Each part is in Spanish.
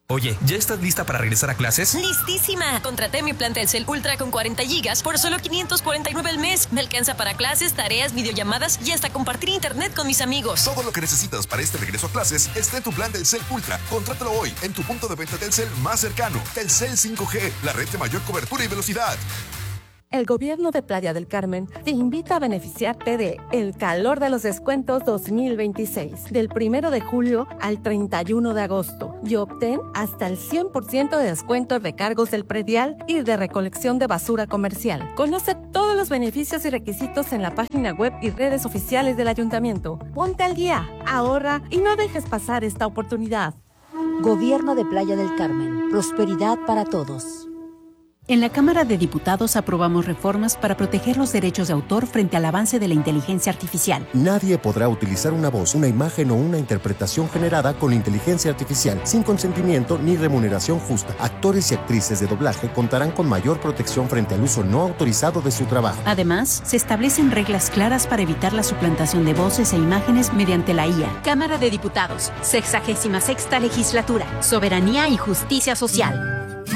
Oye, ¿ya estás lista para regresar a clases? ¡Listísima! Contraté mi plan Telcel Ultra con 40 gigas por solo $549 al mes. Me alcanza para clases, tareas, videollamadas y hasta compartir internet con mis amigos. Todo lo que necesitas para este regreso a clases está en tu plan Telcel Ultra. Contrátalo hoy en tu punto de venta Telcel más cercano. Telcel 5G, la red de mayor cobertura y velocidad. El gobierno de Playa del Carmen te invita a beneficiarte de El Calor de los Descuentos 2026, del 1 de julio al 31 de agosto, y obtén hasta el 100% de descuento en recargos del predial y de recolección de basura comercial. Conoce todos los beneficios y requisitos en la página web y redes oficiales del ayuntamiento. Ponte al día, ahorra y no dejes pasar esta oportunidad. Gobierno de Playa del Carmen. Prosperidad para todos. En la Cámara de Diputados aprobamos reformas para proteger los derechos de autor frente al avance de la inteligencia artificial. Nadie podrá utilizar una voz, una imagen o una interpretación generada con inteligencia artificial sin consentimiento ni remuneración justa. Actores y actrices de doblaje contarán con mayor protección frente al uso no autorizado de su trabajo. Además, se establecen reglas claras para evitar la suplantación de voces e imágenes mediante la IA. Cámara de Diputados, 66ª Legislatura, Soberanía y Justicia Social.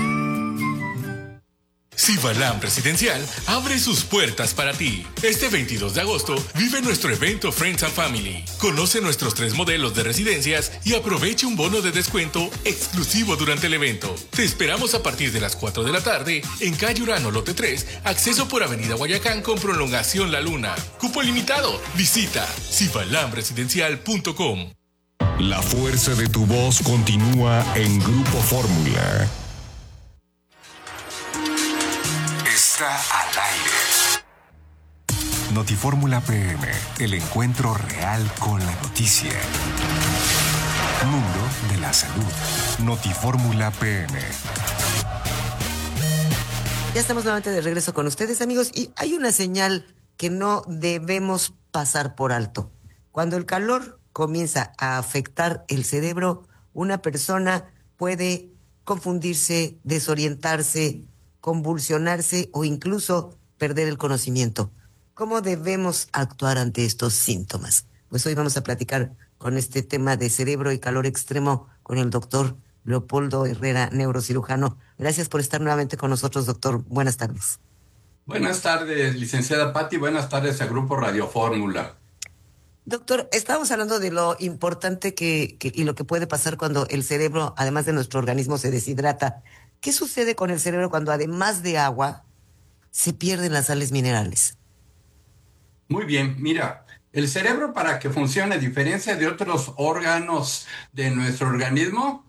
Cibalam Residencial abre sus puertas para ti. Este 22 de agosto vive nuestro evento Friends and Family. Conoce nuestros 3 modelos de residencias y aproveche un bono de descuento exclusivo durante el evento. Te esperamos a partir de las 4 de la tarde en calle Urano, lote 3, acceso por avenida Guayacán con prolongación La Luna. Cupo limitado. Visita cibalamresidencial.com. La fuerza de tu voz continúa en Grupo Fórmula. Está al aire. Notifórmula PM, el encuentro real con la noticia. Mundo de la salud. Notifórmula PM. Ya estamos nuevamente de regreso con ustedes, amigos, y hay una señal que no debemos pasar por alto. Cuando el calor comienza a afectar el cerebro, una persona puede confundirse, desorientarse, convulsionarse o incluso perder el conocimiento. ¿Cómo debemos actuar ante estos síntomas? Pues hoy vamos a platicar con este tema de cerebro y calor extremo con el doctor Leopoldo Herrera, neurocirujano. Gracias por estar nuevamente con nosotros, doctor. Buenas tardes. Buenas tardes, licenciada Patti. Buenas tardes a Grupo Radio Fórmula. Doctor, estábamos hablando de lo importante y lo que puede pasar cuando el cerebro, además de nuestro organismo, se deshidrata. ¿Qué sucede con el cerebro cuando además de agua se pierden las sales minerales? Muy bien, mira, el cerebro para que funcione, a diferencia de otros órganos de nuestro organismo,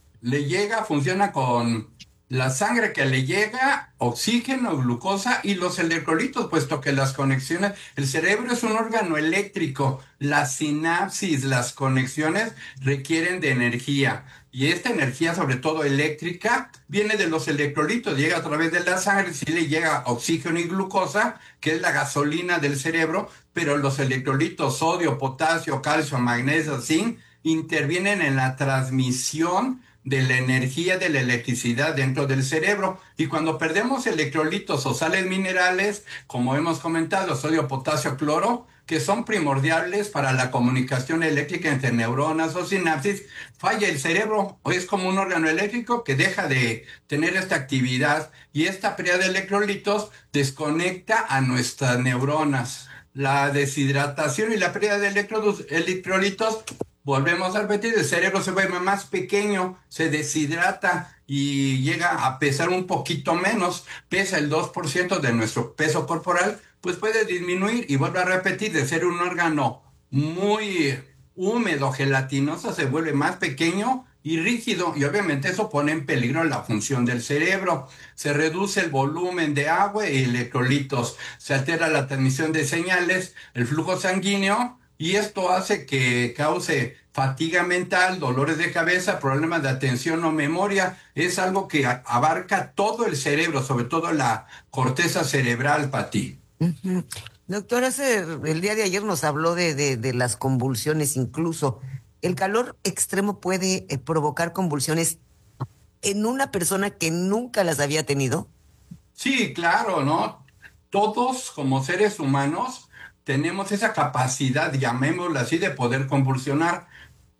funciona con la sangre que le llega, oxígeno, glucosa y los electrolitos, puesto que las conexiones, el cerebro es un órgano eléctrico, las sinapsis, las conexiones requieren de energía. Y esta energía, sobre todo eléctrica, viene de los electrolitos, llega a través de la sangre, sí le llega oxígeno y glucosa, que es la gasolina del cerebro, pero los electrolitos, sodio, potasio, calcio, magnesio, zinc, intervienen en la transmisión de la energía de la electricidad dentro del cerebro. Y cuando perdemos electrolitos o sales minerales, como hemos comentado, sodio, potasio, cloro, que son primordiales para la comunicación eléctrica entre neuronas o sinapsis, falla el cerebro, o es como un órgano eléctrico que deja de tener esta actividad, y esta pérdida de electrolitos desconecta a nuestras neuronas. La deshidratación y la pérdida de electrolitos, volvemos a repetir, el cerebro se vuelve más pequeño, se deshidrata y llega a pesar un poquito menos, pesa el 2% de nuestro peso corporal, pues puede disminuir, y vuelvo a repetir, de ser un órgano muy húmedo, gelatinoso, se vuelve más pequeño y rígido, y obviamente eso pone en peligro la función del cerebro. Se reduce el volumen de agua y electrolitos, se altera la transmisión de señales, el flujo sanguíneo, y esto hace que cause fatiga mental, dolores de cabeza, problemas de atención o memoria. Es algo que abarca todo el cerebro, sobre todo la corteza cerebral, Pati. Uh-huh. Doctor, el día de ayer nos habló de las convulsiones incluso. ¿El calor extremo puede provocar convulsiones en una persona que nunca las había tenido? Sí, claro, ¿no? Todos como seres humanos tenemos esa capacidad, llamémosla así, de poder convulsionar.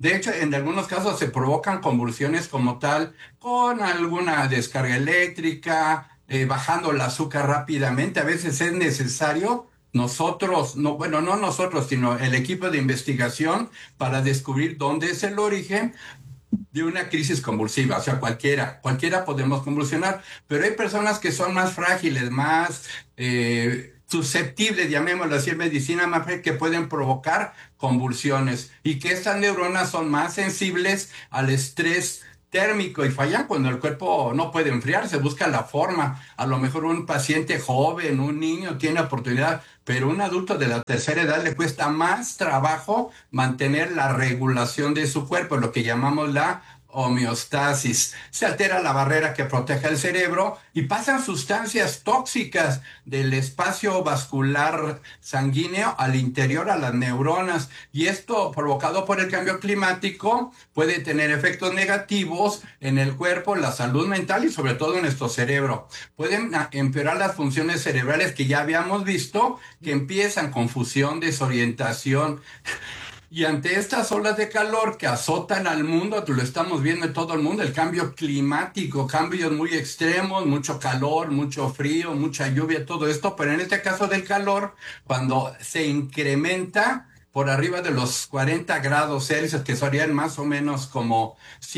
De hecho, en algunos casos se provocan convulsiones como tal, con alguna descarga eléctrica, bajando el azúcar rápidamente. A veces es necesario nosotros, no nosotros, sino el equipo de investigación para descubrir dónde es el origen de una crisis convulsiva. O sea, cualquiera podemos convulsionar, pero hay personas que son más frágiles, más susceptibles, llamémoslo así en medicina, más que pueden provocar convulsiones y que estas neuronas son más sensibles al estrés térmico y fallan cuando el cuerpo no puede enfriarse, busca la forma. A lo mejor un paciente joven, un niño tiene oportunidad, pero un adulto de la tercera edad le cuesta más trabajo mantener la regulación de su cuerpo, lo que llamamos la homeostasis. Se altera la barrera que protege el cerebro y pasan sustancias tóxicas del espacio vascular sanguíneo al interior a las neuronas, y esto, provocado por el cambio climático, puede tener efectos negativos en el cuerpo, la salud mental y sobre todo en nuestro cerebro. Pueden empeorar las funciones cerebrales que ya habíamos visto, que empiezan confusión, desorientación. Y ante estas olas de calor que azotan al mundo, lo estamos viendo en todo el mundo, el cambio climático, cambios muy extremos, mucho calor, mucho frío, mucha lluvia, todo esto, pero en este caso del calor, cuando se incrementa por arriba de los 40 grados Celsius, que serían más o menos como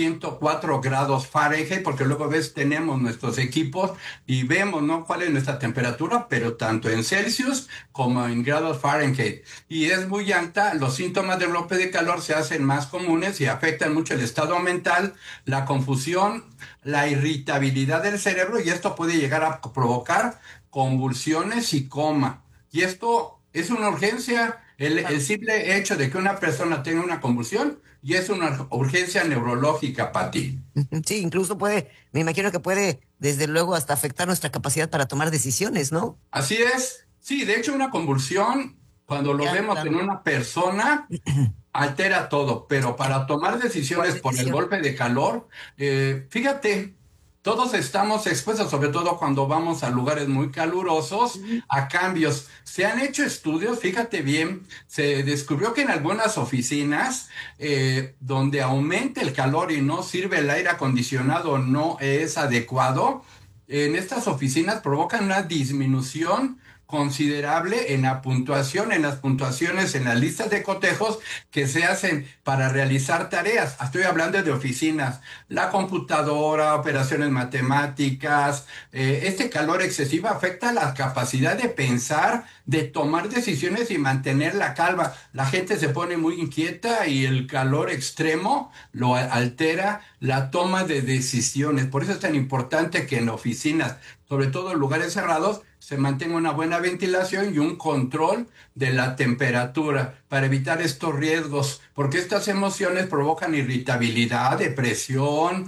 104 grados Fahrenheit, porque luego tenemos nuestros equipos y vemos, ¿no?, cuál es nuestra temperatura, pero tanto en Celsius como en grados Fahrenheit. Y es muy alta, los síntomas del golpe de calor se hacen más comunes y afectan mucho el estado mental, la confusión, la irritabilidad del cerebro, y esto puede llegar a provocar convulsiones y coma. Y esto es una urgencia. El simple hecho de que una persona tenga una convulsión y es una urgencia neurológica, Pati. Sí, incluso me imagino que puede, desde luego, hasta afectar nuestra capacidad para tomar decisiones, ¿no? Así es. Sí, de hecho, una convulsión, cuando lo vemos en una persona, altera todo, pero para tomar decisiones por el golpe de calor, fíjate, todos estamos expuestos, sobre todo cuando vamos a lugares muy calurosos, a cambios. Se han hecho estudios, fíjate bien, se descubrió que en algunas oficinas donde aumenta el calor y no sirve el aire acondicionado, no es adecuado, en estas oficinas provocan una disminución considerable en la puntuación, en las puntuaciones, en las listas de cotejos que se hacen para realizar tareas. Estoy hablando de oficinas, la computadora, operaciones matemáticas. Este calor excesivo afecta la capacidad de pensar, de tomar decisiones y mantener la calma. La gente se pone muy inquieta y el calor extremo lo altera la toma de decisiones. Por eso es tan importante que en oficinas, sobre todo en lugares cerrados, se mantenga una buena ventilación y un control de la temperatura para evitar estos riesgos, porque estas emociones provocan irritabilidad, depresión,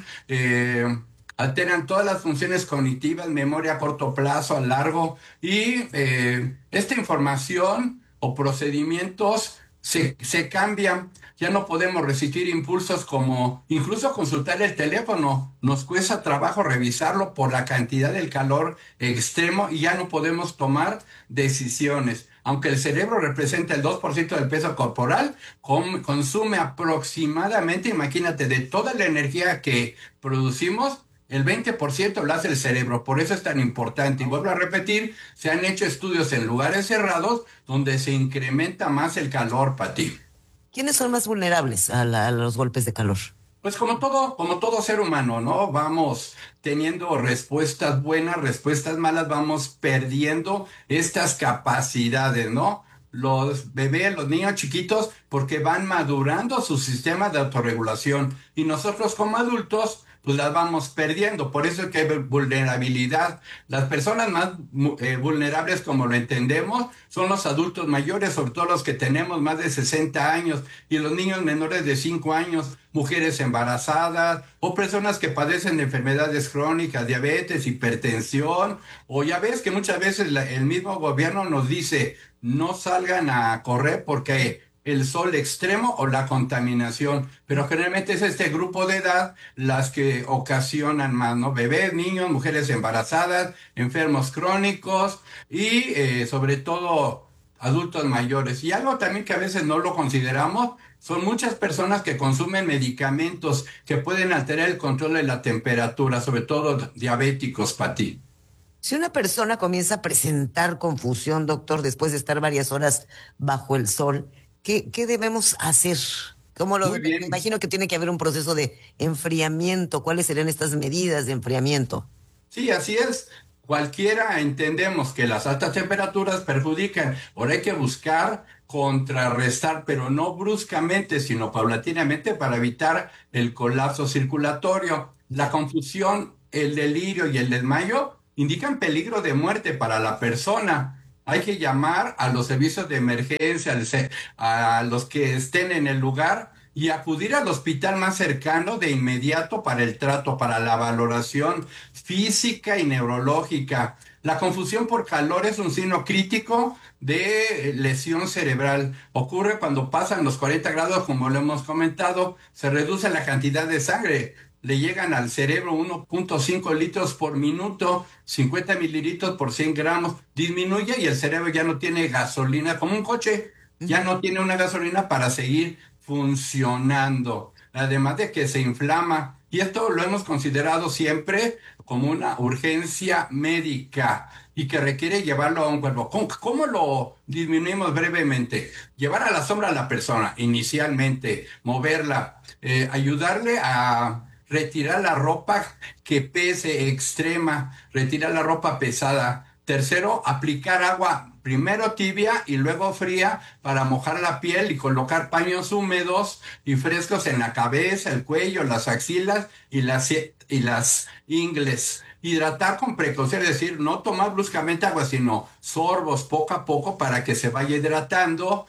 alteran todas las funciones cognitivas, memoria a corto plazo, a largo, y esta información o procedimientos se cambian. Ya no podemos resistir impulsos como incluso consultar el teléfono. Nos cuesta trabajo revisarlo por la cantidad del calor extremo y ya no podemos tomar decisiones. Aunque el cerebro representa el 2% del peso corporal, consume aproximadamente, imagínate, de toda la energía que producimos, el 20% lo hace el cerebro. Por eso es tan importante. Y vuelvo a repetir, se han hecho estudios en lugares cerrados donde se incrementa más el calor, Pati. ¿Quiénes son más vulnerables a los golpes de calor? Pues como todo ser humano, ¿no? Vamos teniendo respuestas buenas, respuestas malas, vamos perdiendo estas capacidades, ¿no? Los bebés, los niños chiquitos, porque van madurando su sistema de autorregulación. Y nosotros como adultos, pues las vamos perdiendo. Por eso es que hay vulnerabilidad. Las personas más vulnerables, como lo entendemos, son los adultos mayores, sobre todo los que tenemos más de 60 años, y los niños menores de 5 años, mujeres embarazadas, o personas que padecen de enfermedades crónicas, diabetes, hipertensión, o ya ves que muchas veces el mismo gobierno nos dice, no salgan a correr porque el sol extremo o la contaminación, pero generalmente es este grupo de edad las que ocasionan más, ¿no? Bebés, niños, mujeres embarazadas, enfermos crónicos y sobre todo adultos mayores. Y algo también que a veces no lo consideramos, son muchas personas que consumen medicamentos que pueden alterar el control de la temperatura, sobre todo diabéticos, Pati. Si una persona comienza a presentar confusión, doctor, después de estar varias horas bajo el sol, ¿qué debemos hacer? Me imagino que tiene que haber un proceso de enfriamiento. ¿Cuáles serían estas medidas de enfriamiento? Sí, así es. Cualquiera entendemos que las altas temperaturas perjudican. Ahora hay que buscar contrarrestar, pero no bruscamente, sino paulatinamente para evitar el colapso circulatorio. La confusión, el delirio y el desmayo indican peligro de muerte para la persona. Hay que llamar a los servicios de emergencia, a los que estén en el lugar y acudir al hospital más cercano de inmediato para el trato, para la valoración física y neurológica. La confusión por calor es un signo crítico de lesión cerebral. Ocurre cuando pasan los 40 grados, como lo hemos comentado, se reduce la cantidad de sangre. Le llegan al cerebro 1.5 litros por minuto, 50 mililitros por 100 gramos. Disminuye y el cerebro ya no tiene gasolina, como un coche, ya no tiene una gasolina para seguir funcionando. Además de que se inflama. Y esto lo hemos considerado siempre como una urgencia médica y que requiere llevarlo a un cuerpo. ¿Cómo lo disminuimos brevemente? Llevar a la sombra a la persona, inicialmente, moverla, ayudarle a retirar la ropa que pese extrema, retirar la ropa pesada. Tercero, aplicar agua, primero tibia y luego fría para mojar la piel y colocar paños húmedos y frescos en la cabeza, el cuello, las axilas y las ingles. Hidratar con precaución, es decir, no tomar bruscamente agua, sino sorbos poco a poco para que se vaya hidratando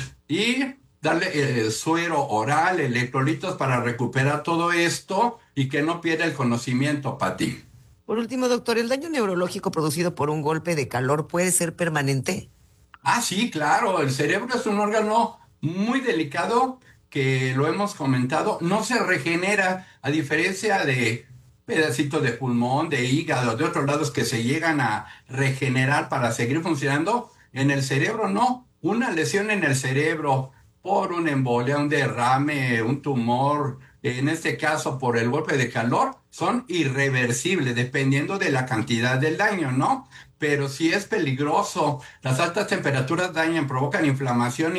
y darle suero oral, electrolitos para recuperar todo esto y que no pierda el conocimiento, Pati. Por último, doctor, ¿el daño neurológico producido por un golpe de calor puede ser permanente? Sí, claro. El cerebro es un órgano muy delicado que, lo hemos comentado, no se regenera, a diferencia de pedacitos de pulmón, de hígado, de otros lados que se llegan a regenerar para seguir funcionando. En el cerebro no. Una lesión en el cerebro por una embolia, un derrame, un tumor, en este caso por el golpe de calor, son irreversibles dependiendo de la cantidad del daño, ¿no? Pero sí es peligroso. Las altas temperaturas dañan, provocan inflamación,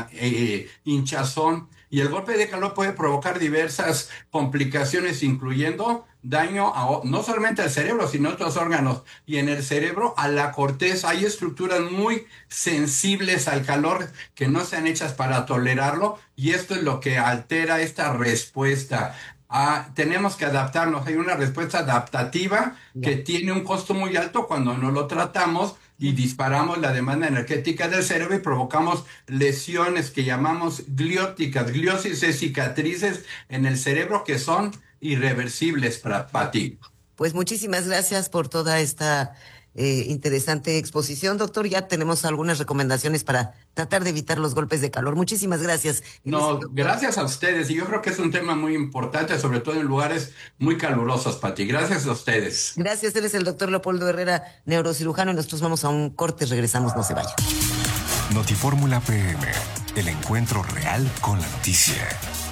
hinchazón, y el golpe de calor puede provocar diversas complicaciones, incluyendo daño no solamente al cerebro, sino a otros órganos. Y en el cerebro, a la corteza, hay estructuras muy sensibles al calor que no están hechas para tolerarlo, y esto es lo que altera esta respuesta. Tenemos que adaptarnos. Hay una respuesta adaptativa que tiene un costo muy alto cuando no lo tratamos y disparamos la demanda energética del cerebro y provocamos lesiones que llamamos glióticas. Gliosis es cicatrices en el cerebro que son irreversibles para ti. Pues muchísimas gracias por toda esta interesante exposición, doctor. Ya tenemos algunas recomendaciones para tratar de evitar los golpes de calor. Muchísimas gracias. No, gracias a ustedes. Y yo creo que es un tema muy importante, sobre todo en lugares muy calurosos, Pati. Gracias a ustedes. Gracias. Él es el doctor Leopoldo Herrera, neurocirujano, y nosotros vamos a un corte. Regresamos, no se vaya. Notifórmula PM, el encuentro real con la noticia.